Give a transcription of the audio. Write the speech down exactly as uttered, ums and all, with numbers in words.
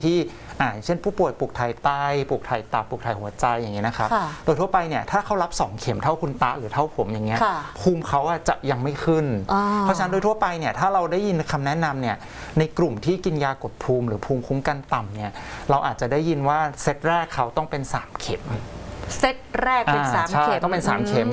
ที่อ่าเช่นผู้ป่วยปลูกถ่ายไตปลูกถ่ายตับปลูกถ่ายหัวใจอย่างเงี้ยนะครับโดยทั่วไปเนี่ยถ้าเขารับสองเข็มเท่าคุณตาหรือเท่าผมอย่างเงี้ยภูมิเขาจะยังไม่ขึ้นเพราะฉะนั้นโดยทั่วไปเนี่ยถ้าเราได้ยินคำแนะนำเนี่ยในกลุ่มที่กินยากดภูมิหรือภูมิคุ้มกันต่ำเนี่ยเราอาจจะได้ยินว่าเซตแรกเขาต้องเป็นสามเข็มเซตแรกเป็นสามเข็มต้องเป็นสามเข็ม